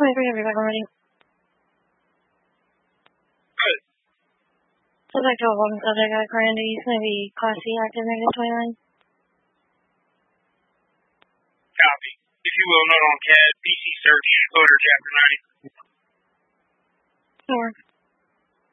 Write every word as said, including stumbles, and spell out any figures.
twenty-three, I'll be back already. Good. Subject to a welcome subject at Miranda East, maybe Class C, active negative twenty-nine. Copy. If you will, note on C A D, P C search, voter chapter ninety. Sure.